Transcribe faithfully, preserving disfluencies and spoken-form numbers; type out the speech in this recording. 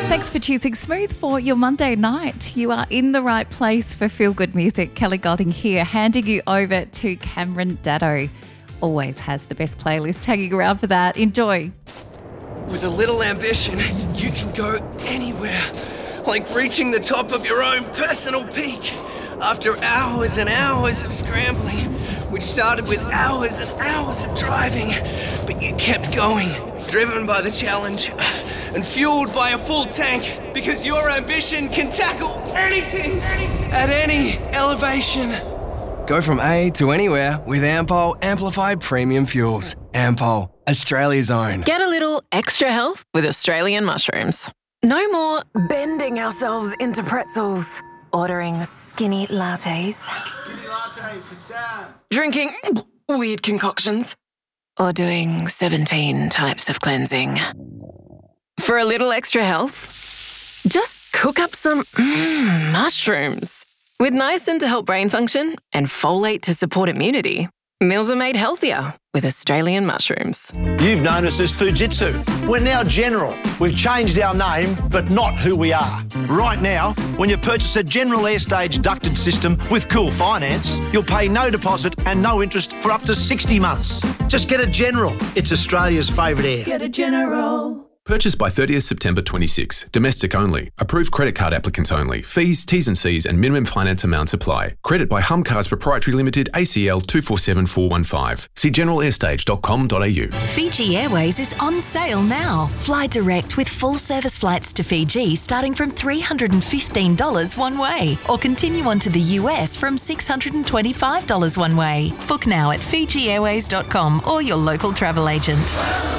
Thanks for choosing Smooth for your Monday night. You are in the right place for feel-good music. Kelly Golding here, handing you over to Cameron Daddo. Always has the best playlist hanging around for that. Enjoy. With a little ambition, you can go anywhere. Like reaching the top of your own personal peak. After hours and hours of scrambling, which started with hours and hours of driving, but you kept going, driven by the challenge and fueled by a full tank, because your ambition can tackle anything at any elevation. Go from A to anywhere with Ampol Amplified Premium Fuels. Ampol, Australia's own. Get a little extra health with Australian mushrooms. No more bending ourselves into pretzels, ordering skinny lattes, Skinny latte for Sam. drinking weird concoctions, or doing seventeen types of cleansing. For a little extra health, just cook up some mm, mushrooms. With niacin to help brain function and folate to support immunity, meals are made healthier with Australian mushrooms. You've known us as Fujitsu. We're now General. We've changed our name, but not who we are. Right now, when you purchase a General Airstage ducted system with Cool Finance, you'll pay no deposit and no interest for up to sixty months. Just get a General. It's Australia's favourite air. Get a General. Purchased by thirtieth September twenty-six. Domestic only. Approved credit card applicants only. Fees, T's and C's and minimum finance amounts apply. Credit by Humcars Proprietary Limited, A C L two four seven four one five. See general airstage dot com dot a u. Fiji Airways is on sale now. Fly direct with full service flights to Fiji starting from three hundred fifteen dollars one way, or continue on to the U S from six hundred twenty-five dollars one way. Book now at fiji airways dot com or your local travel agent.